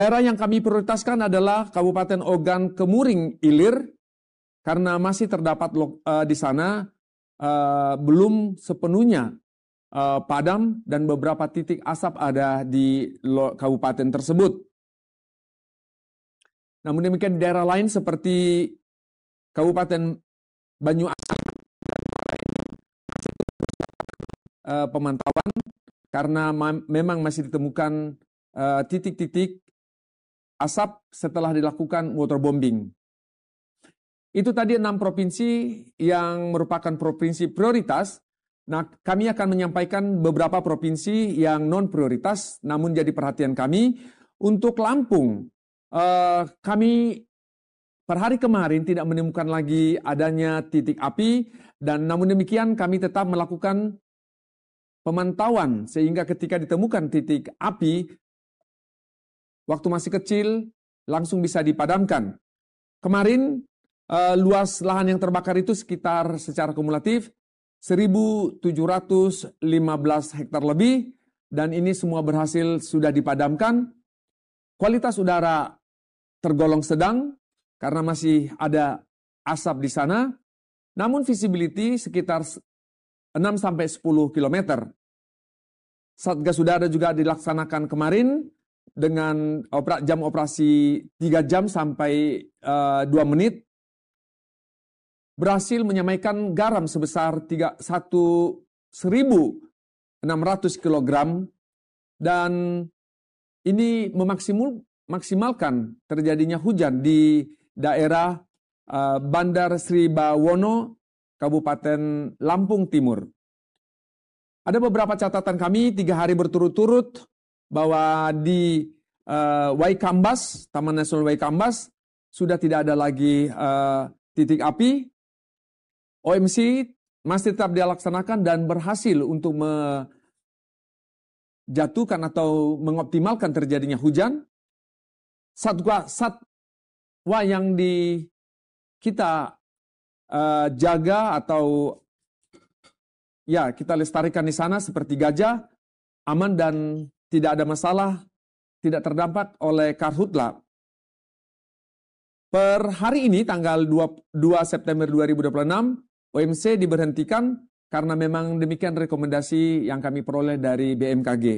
Daerah yang kami prioritaskan adalah Kabupaten Ogan Kemuring Ilir, karena masih terdapat di sana belum sepenuhnya padam dan beberapa titik asap ada di kabupaten tersebut. Namun demikian daerah lain seperti Kabupaten Banyuasin pemantauan karena memang masih ditemukan titik-titik asap setelah dilakukan waterbombing. Itu tadi 6 provinsi yang merupakan provinsi prioritas. Nah, kami akan menyampaikan beberapa provinsi yang non prioritas, namun jadi perhatian kami. Untuk Lampung, kami per hari kemarin tidak menemukan lagi adanya titik api, dan namun demikian kami tetap melakukan pemantauan sehingga ketika ditemukan titik api, waktu masih kecil langsung bisa dipadamkan. Kemarin luas lahan yang terbakar itu sekitar secara kumulatif 1.715 hektar lebih, dan ini semua berhasil sudah dipadamkan. Kualitas udara tergolong sedang karena masih ada asap di sana, namun visibility sekitar 6-10 km. Satgas udara juga dilaksanakan kemarin dengan jam operasi 3 jam sampai 2 menit, berhasil menyamaikan garam sebesar 1.600 kg, dan ini memaksimalkan terjadinya hujan di daerah Bandar Sri Bawono, Kabupaten Lampung Timur. Ada beberapa catatan kami 3 hari berturut-turut bahwa di Waikambas, Taman Nasional Waikambas, sudah tidak ada lagi titik api. OMC masih tetap dilaksanakan dan berhasil untuk menjatuhkan atau mengoptimalkan terjadinya hujan. Satwa yang kita jaga atau ya kita lestarikan di sana seperti gajah, aman dan tidak ada masalah, tidak terdampak oleh karhutla. Per hari ini tanggal 2 September 2026, OMC diberhentikan karena memang demikian rekomendasi yang kami peroleh dari BMKG.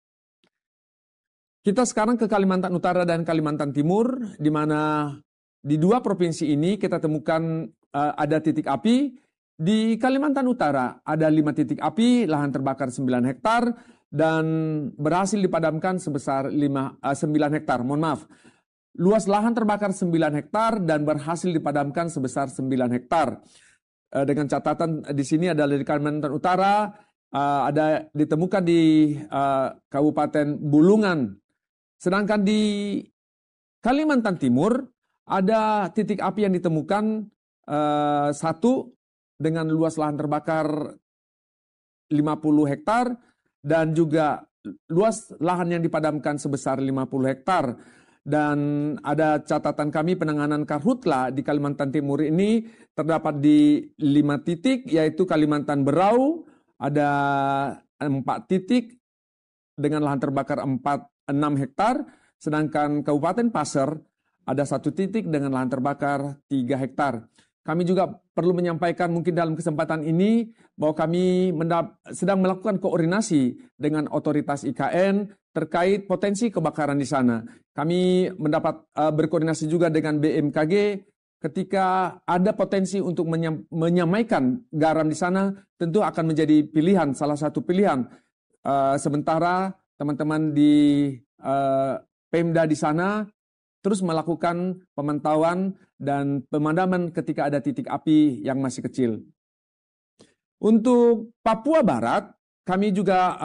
Kita sekarang ke Kalimantan Utara dan Kalimantan Timur, di mana di 2 provinsi ini kita temukan ada titik api. Di Kalimantan Utara ada 5 titik api, lahan terbakar 9 hektar, dan berhasil dipadamkan sebesar 9 hektar. Mohon maaf, luas lahan terbakar 9 hektar dan berhasil dipadamkan sebesar 9 hektar. Dengan catatan di sini adalah di Kalimantan Utara, ada ditemukan di Kabupaten Bulungan. Sedangkan di Kalimantan Timur ada titik api yang ditemukan 1 dengan luas lahan terbakar 50 hektar dan juga luas lahan yang dipadamkan sebesar 50 hektar. Dan ada catatan kami penanganan karhutla di Kalimantan Timur ini terdapat di 5 titik, yaitu Kalimantan Berau ada 4 titik dengan lahan terbakar 6 hektar, sedangkan Kabupaten Pasir ada 1 titik dengan lahan terbakar 3 hektar. Kami juga perlu menyampaikan mungkin dalam kesempatan ini bahwa kami sedang melakukan koordinasi dengan otoritas IKN terkait potensi kebakaran di sana. Kami berkoordinasi juga dengan BMKG ketika ada potensi untuk menyamaikan garam di sana, tentu akan menjadi pilihan, salah satu pilihan. Sementara teman-teman di Pemda di sana terus melakukan pemantauan dan pemadaman ketika ada titik api yang masih kecil. Untuk Papua Barat, kami juga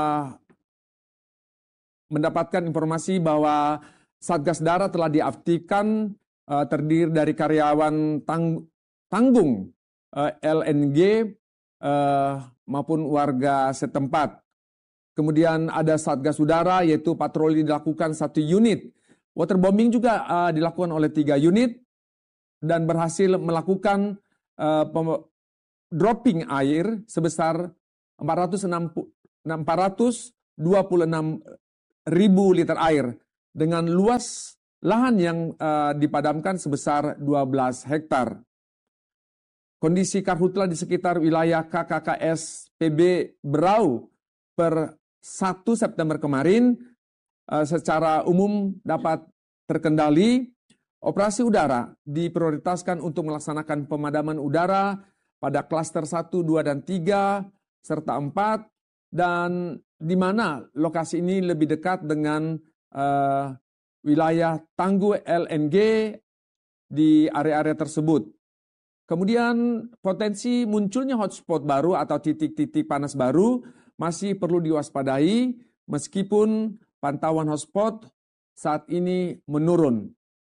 mendapatkan informasi bahwa Satgas Darat telah diaktifkan, terdiri dari karyawan tanggung LNG maupun warga setempat. Kemudian ada Satgas Udara, yaitu patroli dilakukan 1 unit. Waterbombing juga dilakukan oleh 3 unit dan berhasil melakukan dropping air sebesar 426.000 liter air. dengan luas lahan yang dipadamkan sebesar 12 hektar. Kondisi karhutla di sekitar wilayah KKKS PB Berau per 1 September kemarin secara umum dapat terkendali. Operasi udara diprioritaskan untuk melaksanakan pemadaman udara pada klaster 1, 2, dan 3, serta 4, dan di mana lokasi ini lebih dekat dengan wilayah tangguh LNG di area-area tersebut. Kemudian potensi munculnya hotspot baru atau titik-titik panas baru masih perlu diwaspadai meskipun pantauan hotspot saat ini menurun.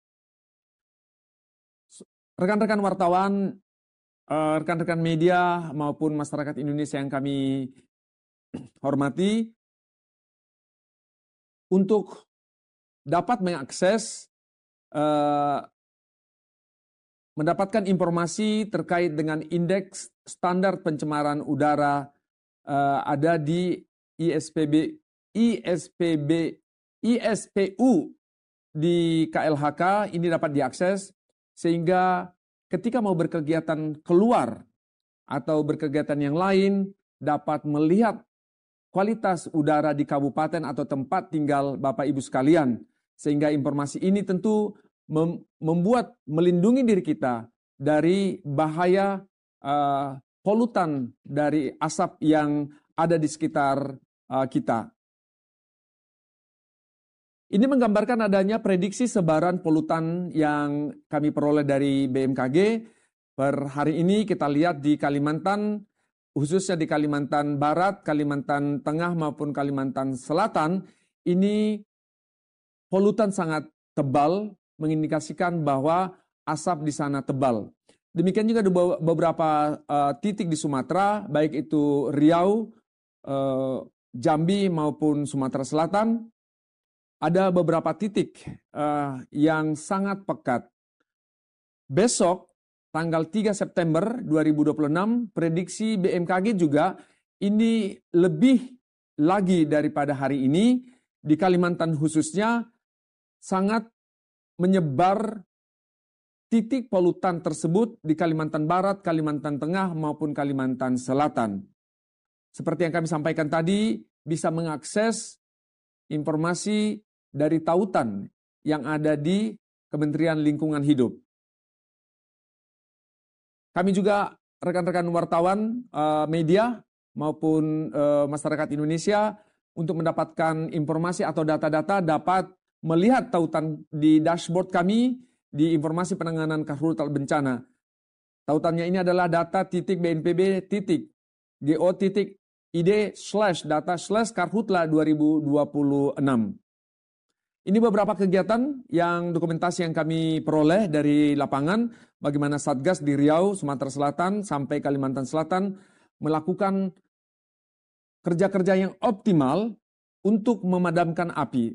Rekan-rekan wartawan, rekan-rekan media maupun masyarakat Indonesia yang kami hormati, untuk dapat mengakses mendapatkan informasi terkait dengan indeks standar pencemaran udara ada di ISPU di KLHK, ini dapat diakses sehingga ketika mau berkegiatan keluar atau berkegiatan yang lain dapat melihat kualitas udara di kabupaten atau tempat tinggal Bapak Ibu sekalian. Sehingga informasi ini tentu membuat melindungi diri kita dari bahaya polutan dari asap yang ada di sekitar kita. Ini menggambarkan adanya prediksi sebaran polutan yang kami peroleh dari BMKG. Per hari ini kita lihat di Kalimantan, khususnya di Kalimantan Barat, Kalimantan Tengah maupun Kalimantan Selatan, ini polutan sangat tebal, mengindikasikan bahwa asap di sana tebal. Demikian juga di beberapa titik di Sumatera, baik itu Riau, Jambi maupun Sumatera Selatan, ada beberapa titik yang sangat pekat. Besok, tanggal 3 September 2026, prediksi BMKG juga ini lebih lagi daripada hari ini, di Kalimantan khususnya, sangat menyebar titik polutan tersebut di Kalimantan Barat, Kalimantan Tengah maupun Kalimantan Selatan. Seperti yang kami sampaikan tadi, bisa mengakses informasi dari tautan yang ada di Kementerian Lingkungan Hidup. Kami juga rekan-rekan wartawan, media maupun masyarakat Indonesia untuk mendapatkan informasi atau data-data dapat melihat tautan di dashboard kami di informasi penanganan karhutla bencana. Tautannya ini adalah data.bnpb.go.id/data/karhutla 2026. Ini beberapa kegiatan yang dokumentasi yang kami peroleh dari lapangan, bagaimana Satgas di Riau, Sumatera Selatan, sampai Kalimantan Selatan melakukan kerja-kerja yang optimal untuk memadamkan api.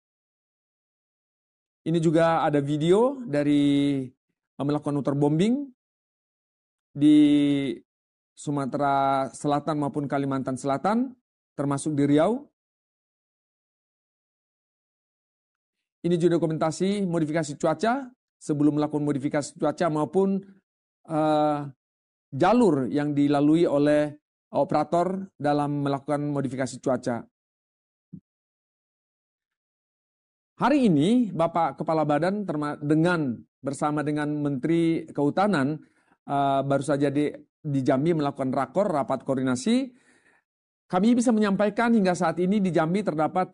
Ini juga ada video dari melakukan waterbombing di Sumatera Selatan maupun Kalimantan Selatan, termasuk di Riau. Ini juga dokumentasi modifikasi cuaca sebelum melakukan modifikasi cuaca maupun jalur yang dilalui oleh operator dalam melakukan modifikasi cuaca. Hari ini Bapak Kepala Badan bersama dengan Menteri Kehutanan baru saja di Jambi melakukan rapat koordinasi. Kami bisa menyampaikan hingga saat ini di Jambi terdapat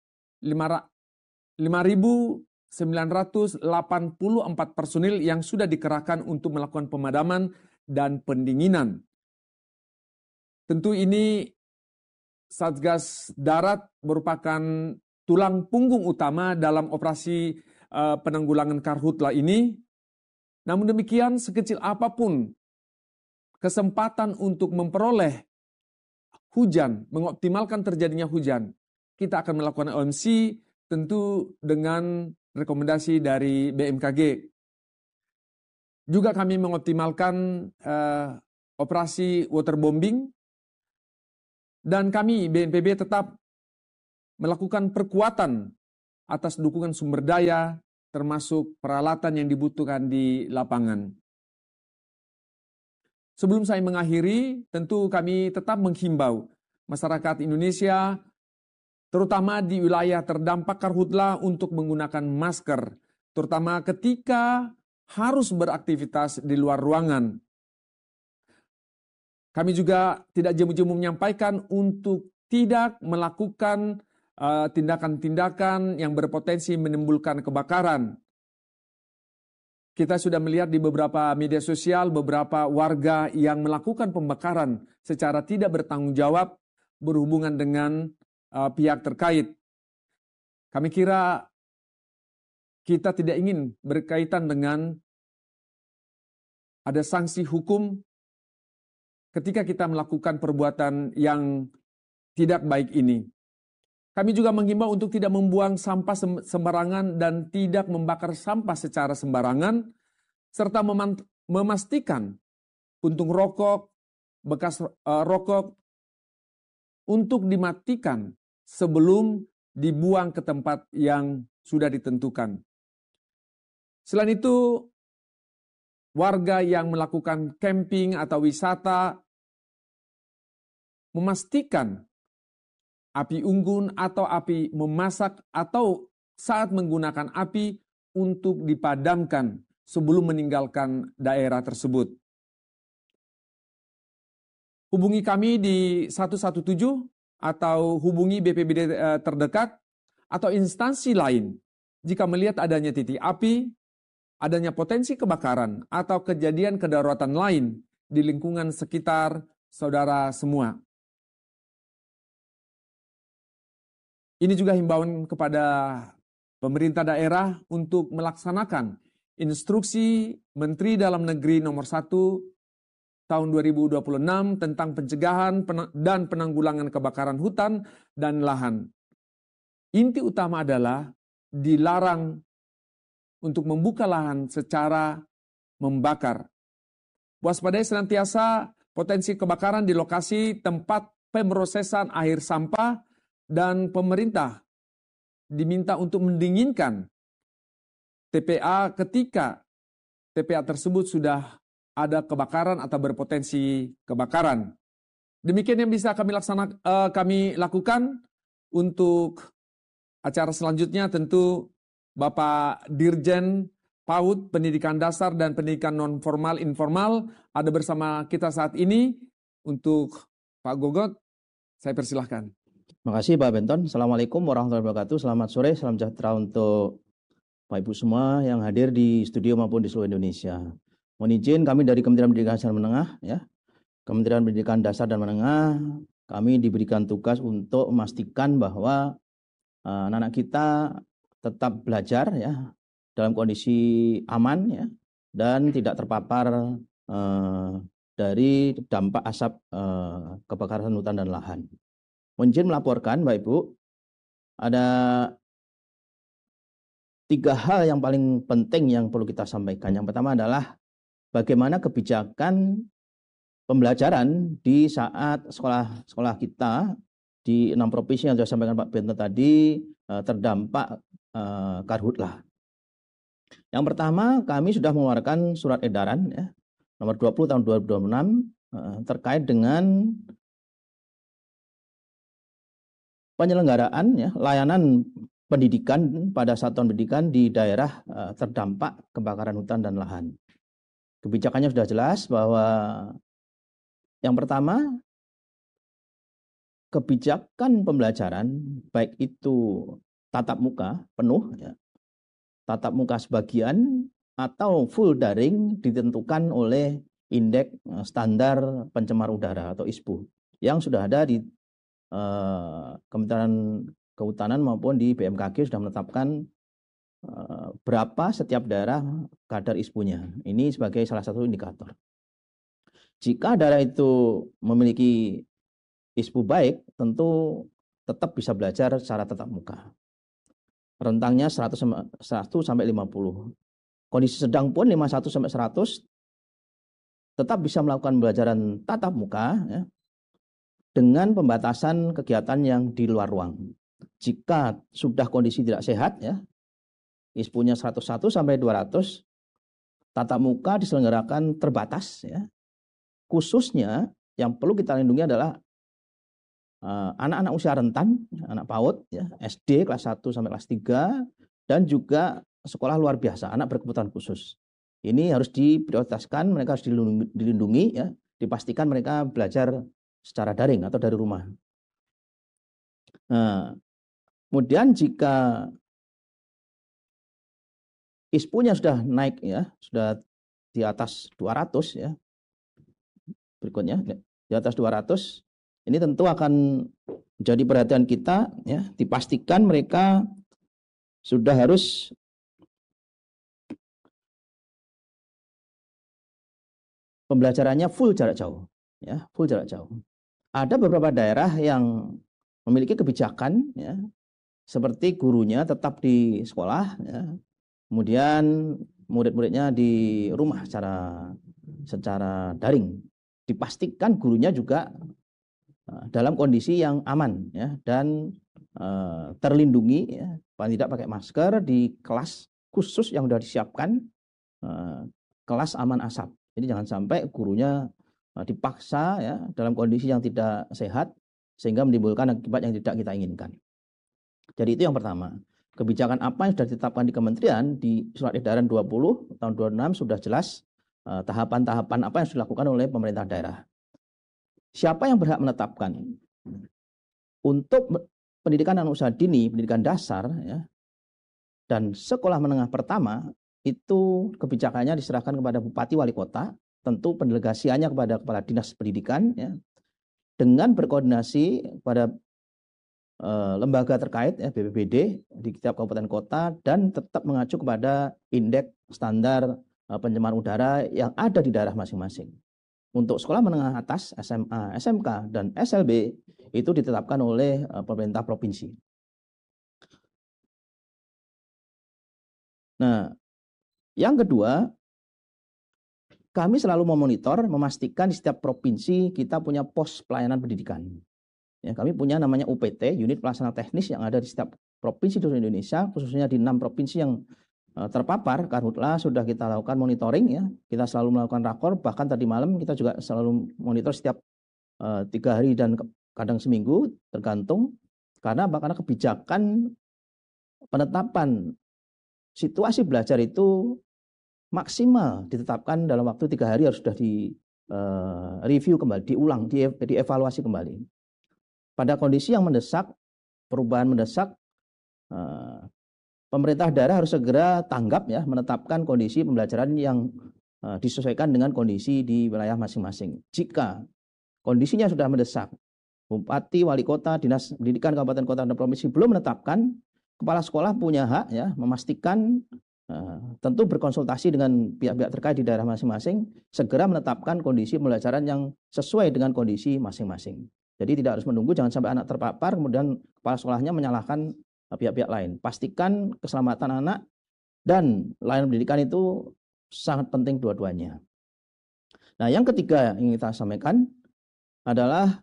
5.984 personil yang sudah dikerahkan untuk melakukan pemadaman dan pendinginan. Tentu ini Satgas Darat merupakan tulang punggung utama dalam operasi penanggulangan karhutla ini. Namun demikian, sekecil apapun kesempatan untuk memperoleh hujan, mengoptimalkan terjadinya hujan, kita akan melakukan OMC tentu dengan rekomendasi dari BMKG. Juga kami mengoptimalkan operasi waterbombing, dan kami BNPB tetap melakukan perkuatan atas dukungan sumber daya, termasuk peralatan yang dibutuhkan di lapangan. Sebelum saya mengakhiri, tentu kami tetap menghimbau masyarakat Indonesia, terutama di wilayah terdampak karhutla, untuk menggunakan masker, terutama ketika harus beraktivitas di luar ruangan. Kami juga tidak jemu-jemu menyampaikan untuk tidak melakukan tindakan-tindakan yang berpotensi menimbulkan kebakaran. Kita sudah melihat di beberapa media sosial beberapa warga yang melakukan pembakaran secara tidak bertanggung jawab berhubungan dengan pihak terkait. Kami kira kita tidak ingin berkaitan dengan ada sanksi hukum ketika kita melakukan perbuatan yang tidak baik ini. Kami juga menghimbau untuk tidak membuang sampah sembarangan dan tidak membakar sampah secara sembarangan, serta memastikan puntung rokok, bekas rokok untuk dimatikan sebelum dibuang ke tempat yang sudah ditentukan. Selain itu, warga yang melakukan camping atau wisata memastikan api unggun atau api memasak atau saat menggunakan api untuk dipadamkan sebelum meninggalkan daerah tersebut. Hubungi kami di 117 atau hubungi BPBD terdekat atau instansi lain jika melihat adanya titik api, adanya potensi kebakaran atau kejadian kedaruratan lain di lingkungan sekitar saudara semua. Ini juga himbauan kepada pemerintah daerah untuk melaksanakan instruksi Menteri Dalam Negeri nomor 1 tahun 2026 tentang pencegahan dan penanggulangan kebakaran hutan dan lahan. Inti utama adalah dilarang untuk membuka lahan secara membakar. Waspadai senantiasa potensi kebakaran di lokasi tempat pemrosesan akhir sampah, dan pemerintah diminta untuk mendinginkan TPA ketika TPA tersebut sudah ada kebakaran atau berpotensi kebakaran. Demikian yang bisa kami lakukan. Untuk acara selanjutnya tentu Bapak Dirjen PAUD, Pendidikan Dasar dan Pendidikan Non-Formal Informal ada bersama kita saat ini. Untuk Pak Gogot, saya persilahkan. Terima kasih Pak Benton. Assalamualaikum warahmatullahi wabarakatuh. Selamat sore, salam sejahtera untuk Pak Ibu semua yang hadir di studio maupun di seluruh Indonesia. Mohon izin kami dari Kementerian Pendidikan Dasar dan Menengah, Kementerian Pendidikan Dasar dan Menengah, kami diberikan tugas untuk memastikan bahwa anak-anak kita tetap belajar dalam kondisi aman dan tidak terpapar dari dampak asap kebakaran hutan dan lahan. Mohon izin melaporkan, Bapak Ibu, ada 3 hal yang paling penting yang perlu kita sampaikan. Yang pertama adalah bagaimana kebijakan pembelajaran di saat sekolah kita di 6 provinsi yang sudah disampaikan Pak Bento tadi terdampak karhutlah. Yang pertama, kami sudah mengeluarkan surat edaran nomor 20 tahun 2026 terkait dengan penyelenggaraan layanan pendidikan pada satuan pendidikan di daerah terdampak kebakaran hutan dan lahan. Kebijakannya sudah jelas bahwa yang pertama, kebijakan pembelajaran baik itu tatap muka penuh, tatap muka sebagian, atau full daring ditentukan oleh Indeks Standar Pencemar Udara atau ISPU yang sudah ada di Kementerian Kehutanan maupun di BMKG sudah menetapkan berapa setiap daerah kadar ISPU-nya. Ini sebagai salah satu indikator. Jika daerah itu memiliki ISPU baik, tentu tetap bisa belajar secara tatap muka. Rentangnya 100 sampai 50. Kondisi sedang pun 51 sampai 100 tetap bisa melakukan pembelajaran tatap muka dengan pembatasan kegiatan yang di luar ruang. Jika sudah kondisi tidak sehat, ya, ISPU-nya 101 sampai 200, tatap muka diselenggarakan terbatas, ya. Khususnya yang perlu kita lindungi adalah anak-anak usia rentan, anak PAUD, ya, SD kelas 1 sampai kelas 3, dan juga sekolah luar biasa, anak berkebutuhan khusus. Ini harus diprioritaskan, mereka harus dilindungi, ya, dipastikan mereka belajar secara daring atau dari rumah. Nah, kemudian jika ISPU-nya sudah naik, ya, sudah di atas 200, ya, berikutnya di atas 200, ini tentu akan menjadi perhatian kita, ya, dipastikan mereka sudah harus pembelajarannya full jarak jauh, ya, full jarak jauh. Ada beberapa daerah yang memiliki kebijakan, ya, seperti gurunya tetap di sekolah, ya, kemudian murid-muridnya di rumah secara daring. Dipastikan gurunya juga dalam kondisi yang aman, ya, dan terlindungi, ya, paling tidak pakai masker di kelas khusus yang sudah disiapkan, kelas aman asap. Jadi jangan sampai gurunya dipaksa, ya, dalam kondisi yang tidak sehat sehingga menimbulkan akibat yang tidak kita inginkan. Jadi itu yang pertama. Kebijakan apa yang sudah ditetapkan di kementerian di Surat Edaran 20 tahun 26 sudah jelas tahapan-tahapan apa yang sudah dilakukan oleh pemerintah daerah. Siapa yang berhak menetapkan? Untuk pendidikan anak usaha dini, pendidikan dasar, ya, dan sekolah menengah pertama, itu kebijakannya diserahkan kepada Bupati Wali Kota, tentu pendelegasiannya kepada Kepala Dinas Pendidikan, ya, dengan berkoordinasi pada lembaga terkait, ya, BPBD di setiap kabupaten kota, dan tetap mengacu kepada indeks standar pencemaran udara yang ada di daerah masing-masing. Untuk sekolah menengah atas, SMA, SMK, dan SLB itu ditetapkan oleh pemerintah provinsi. Nah, yang kedua, kami selalu memonitor, memastikan di setiap provinsi kita punya pos pelayanan pendidikan. Ya, kami punya namanya UPT, Unit Pelaksana Teknis, yang ada di setiap provinsi di seluruh Indonesia, khususnya di 6 provinsi yang terpapar. Karhutla sudah kita lakukan monitoring, ya. Kita selalu melakukan rakor, bahkan tadi malam kita juga selalu monitor setiap 3 hari dan kadang seminggu, tergantung. Karena apa? Karena kebijakan penetapan situasi belajar itu maksimal ditetapkan dalam waktu 3 hari harus sudah di review kembali, diulang, dievaluasi kembali. Pada kondisi yang mendesak, perubahan mendesak, pemerintah daerah harus segera tanggap, ya, menetapkan kondisi pembelajaran yang disesuaikan dengan kondisi di wilayah masing-masing. Jika kondisinya sudah mendesak, Bupati, Wali Kota, Dinas Pendidikan Kabupaten Kota dan Provinsi belum menetapkan, kepala sekolah punya hak, ya, memastikan, tentu berkonsultasi dengan pihak-pihak terkait di daerah masing-masing, segera menetapkan kondisi pembelajaran yang sesuai dengan kondisi masing-masing. Jadi tidak harus menunggu, jangan sampai anak terpapar kemudian kepala sekolahnya menyalahkan pihak-pihak lain. Pastikan keselamatan anak dan layanan pendidikan itu sangat penting dua-duanya. Nah, yang ketiga yang kita sampaikan adalah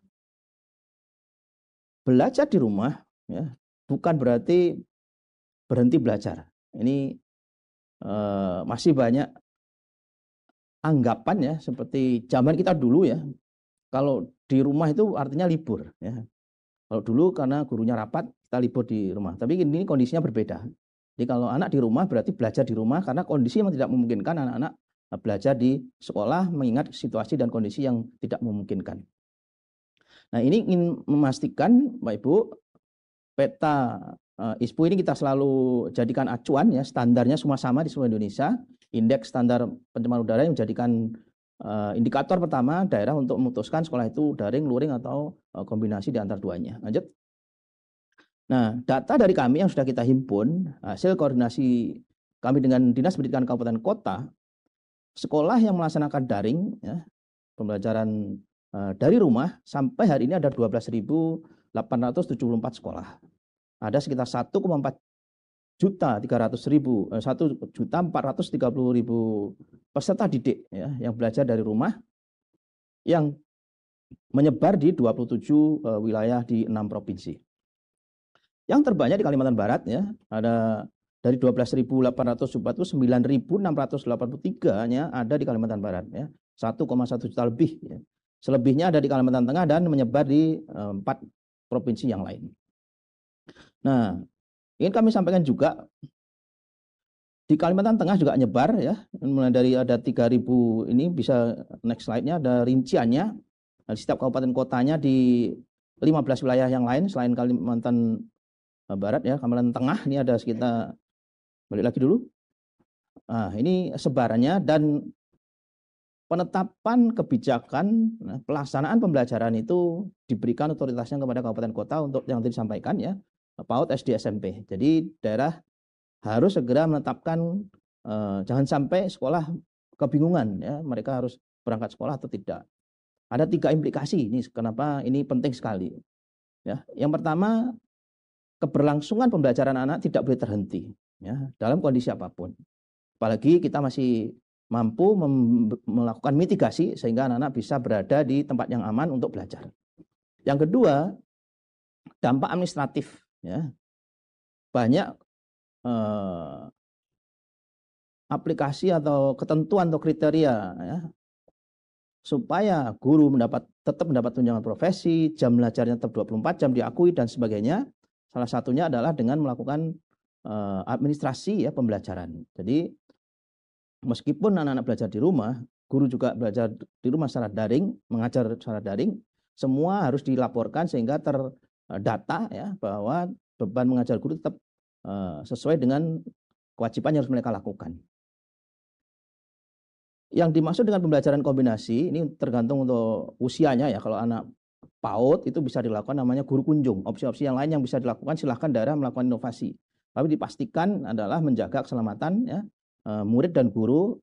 belajar di rumah, ya, bukan berarti berhenti belajar. Ini masih banyak anggapan, ya, seperti zaman kita dulu, ya, kalau di rumah itu artinya libur, ya. Kalau dulu karena gurunya rapat, kita libur di rumah. Tapi ini kondisinya berbeda. Jadi kalau anak di rumah berarti belajar di rumah karena kondisi yang tidak memungkinkan anak-anak belajar di sekolah mengingat situasi dan kondisi yang tidak memungkinkan. Nah, ini ingin memastikan, Bapak Ibu, peta ISPU ini kita selalu jadikan acuan, ya, standarnya semua sama di seluruh Indonesia. Indeks standar pencemaran udara yang menjadikan indikator pertama daerah untuk memutuskan sekolah itu daring, luring, atau kombinasi di antara duanya. Lanjut. Nah, data dari kami yang sudah kita himpun, hasil koordinasi kami dengan Dinas Pendidikan Kabupaten Kota, sekolah yang melaksanakan daring, ya, pembelajaran dari rumah sampai hari ini ada 12.874 sekolah. Ada sekitar 1.430.000 peserta didik, ya, yang belajar dari rumah yang menyebar di 27 wilayah di 6 provinsi. Yang terbanyak di Kalimantan Barat ya, ada dari 12.804 itu 9.683-nya ada di Kalimantan Barat ya. 1,1 juta lebih ya. Selebihnya ada di Kalimantan Tengah dan menyebar di 4 provinsi yang lain. Nah, ingin kami sampaikan juga di Kalimantan Tengah juga nyebar ya. Mulai dari ada 3.000 ini, bisa next slide-nya, ada rinciannya. Di setiap kabupaten kotanya di 15 wilayah yang lain selain Kalimantan Barat ya, Kalimantan Tengah ini ada sekitar, balik lagi dulu. Nah, ini sebarannya dan penetapan kebijakan pelaksanaan pembelajaran itu diberikan otoritasnya kepada kabupaten kota untuk yang tadi disampaikan ya, PAUD, SD, SMP. Jadi daerah harus segera menetapkan, jangan sampai sekolah kebingungan ya, mereka harus berangkat sekolah atau tidak. Ada 3 implikasi ini kenapa ini penting sekali. Ya, yang pertama, keberlangsungan pembelajaran anak tidak boleh terhenti ya, dalam kondisi apapun. Apalagi kita masih mampu melakukan mitigasi sehingga anak-anak bisa berada di tempat yang aman untuk belajar. Yang kedua, dampak administratif ya. Banyak aplikasi atau ketentuan atau kriteria ya, supaya guru tetap mendapat tunjangan profesi, jam belajarnya tetap 24 jam diakui dan sebagainya. Salah satunya adalah dengan melakukan administrasi ya pembelajaran. Jadi meskipun anak-anak belajar di rumah, guru juga belajar di rumah secara daring, mengajar secara daring, semua harus dilaporkan sehingga terdata ya bahwa beban mengajar guru tetap sesuai dengan kewajiban yang harus mereka lakukan. Yang dimaksud dengan pembelajaran kombinasi ini tergantung untuk usianya ya. Kalau anak PAUD itu bisa dilakukan namanya guru kunjung. Opsi-opsi yang lain yang bisa dilakukan silahkan daerah melakukan inovasi. Tapi dipastikan adalah menjaga keselamatan ya, murid dan guru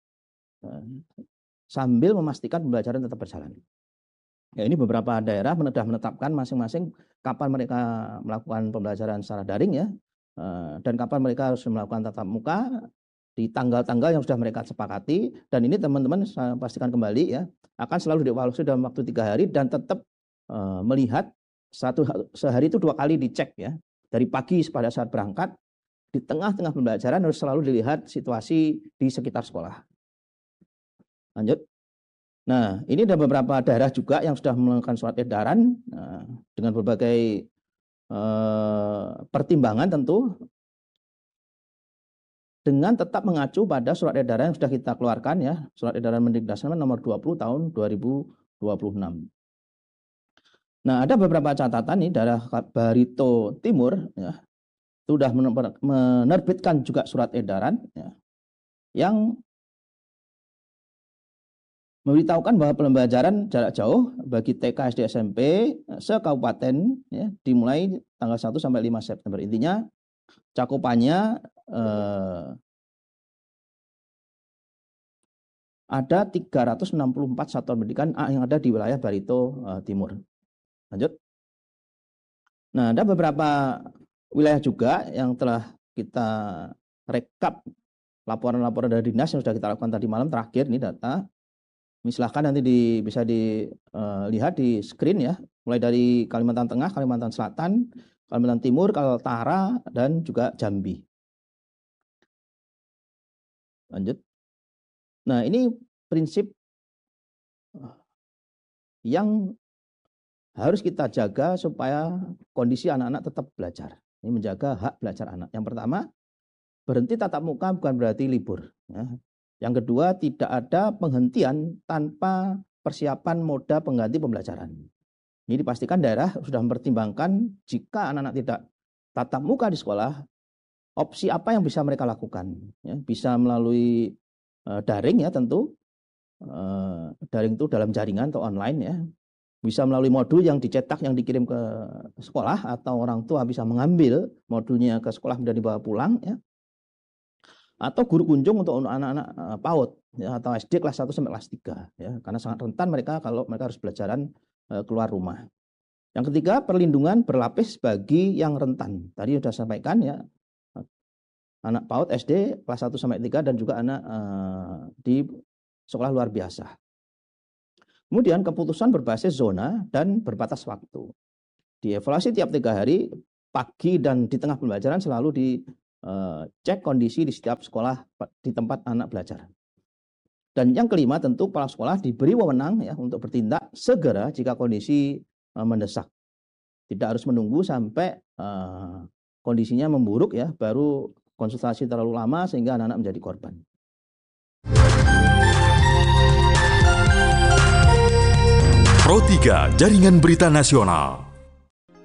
sambil memastikan pembelajaran tetap berjalan. Ya, ini beberapa daerah sudah menetapkan masing-masing kapan mereka melakukan pembelajaran secara daring ya, dan kapan mereka harus melakukan tatap muka di tanggal-tanggal yang sudah mereka sepakati. Dan ini teman-teman saya pastikan kembali ya, akan selalu dievaluasi dalam waktu 3 hari dan tetap melihat sehari itu 2 kali dicek ya. Dari pagi pada saat berangkat, di tengah-tengah pembelajaran harus selalu dilihat situasi di sekitar sekolah. Lanjut. Nah, ini ada beberapa daerah juga yang sudah melakukan surat edaran dengan berbagai pertimbangan tentu, dengan tetap mengacu pada surat edaran yang sudah kita keluarkan ya, surat edaran Mendikbudristek nomor 20 tahun 2026. Nah, ada beberapa catatan nih, daerah Barito Timur ya, sudah menerbitkan juga surat edaran ya, yang memberitahukan bahwa pembelajaran jarak jauh bagi TK, SD, SMP sekabupaten ya, dimulai tanggal 1 sampai 5 September. Intinya cakupannya ada 364 satuan pendidikan yang ada di wilayah Barito Timur. Lanjut. Nah, ada beberapa wilayah juga yang telah kita rekap laporan-laporan dari dinas yang sudah kita lakukan tadi malam terakhir. Ini data. Silahkan nanti bisa dilihat di screen ya. Mulai dari Kalimantan Tengah, Kalimantan Selatan, Kalimantan Timur, Kaltara, dan juga Jambi. Lanjut. Nah, ini prinsip yang harus kita jaga supaya kondisi anak-anak tetap belajar. Ini menjaga hak belajar anak. Yang pertama, berhenti tatap muka bukan berarti libur. Ya. Yang kedua, tidak ada penghentian tanpa persiapan moda pengganti pembelajaran. Ini dipastikan daerah sudah mempertimbangkan jika anak-anak tidak tatap muka di sekolah, opsi apa yang bisa mereka lakukan. Ya, bisa melalui daring ya tentu. Daring itu dalam jaringan atau online ya. Bisa melalui modul yang dicetak yang dikirim ke sekolah, atau orang tua bisa mengambil modulnya ke sekolah dan dibawa pulang ya. Atau guru kunjung untuk anak-anak PAUD ya, atau SD kelas 1 sampai kelas 3 ya, karena sangat rentan mereka kalau mereka harus belajaran keluar rumah. Yang ketiga, perlindungan berlapis bagi yang rentan. Tadi sudah sampaikan ya, anak PAUD SD kelas 1 sampai 3 dan juga anak di sekolah luar biasa. Kemudian keputusan berbasis zona dan berbatas waktu. Dievaluasi tiap 3 hari, pagi dan di tengah pembelajaran selalu dicek kondisi di setiap sekolah di tempat anak belajar. Dan yang kelima, tentu kepala sekolah diberi wewenang ya untuk bertindak segera jika kondisi mendesak. Tidak harus menunggu sampai kondisinya memburuk ya, baru konsultasi terlalu lama sehingga anak-anak menjadi korban. Pro 3 Jaringan Berita Nasional.